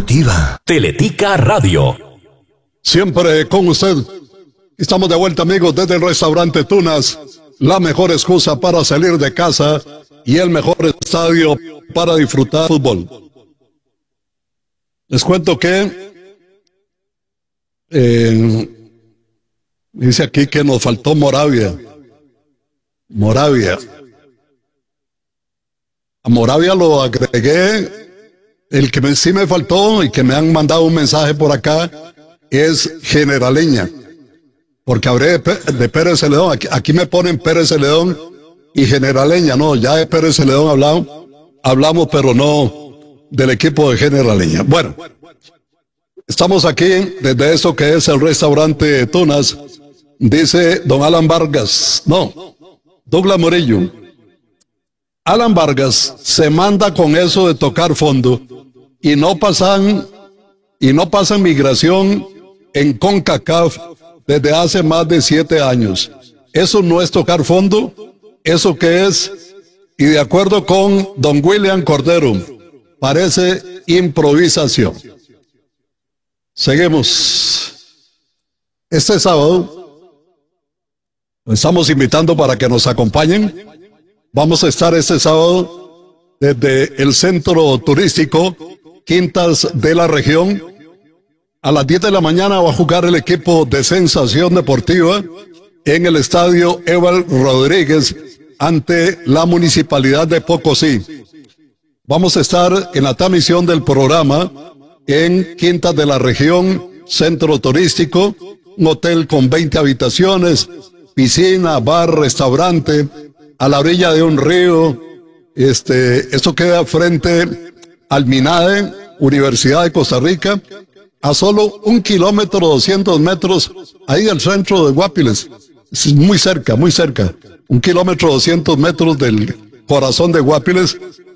deportiva. Teletica Radio. Siempre con usted. Estamos de vuelta, amigos, desde el restaurante Tunas. La mejor excusa para salir de casa y el mejor estadio para disfrutar fútbol. Les cuento que dice aquí que nos faltó Moravia. A Moravia lo agregué. El que sí me faltó y que me han mandado un mensaje por acá es Generaleña. Porque hablé de Pérez Celedón. Aquí me ponen Pérez Celedón y Generaleña. No, ya de Pérez Celedón hablamos, pero no del equipo de Generaleña. Bueno, estamos aquí desde eso que es el restaurante Tunas. Dice don Alan Vargas. No, Douglas Murillo. Alan Vargas se manda con eso de tocar fondo y no pasan migración en CONCACAF desde hace más de 7 años. Eso no es tocar fondo, eso que es, y de acuerdo con don William Cordero, parece improvisación. Seguimos. Este sábado, lo estamos invitando para que nos acompañen. Vamos a estar este sábado desde el centro turístico Quintas de la Región. A las 10 de la mañana va a jugar el equipo de Sensación Deportiva en el estadio Eval Rodríguez ante la Municipalidad de Pocosí. Vamos a estar en la transmisión del programa en Quintas de la Región, centro turístico, un hotel con 20 habitaciones, piscina, bar, restaurante, a la orilla de un río. Esto queda frente al MINADE, Universidad de Costa Rica, a solo 1 kilómetro 200 metros, ahí del centro de Guapiles. Es muy cerca, 1 kilómetro 200 metros del corazón de Guapiles.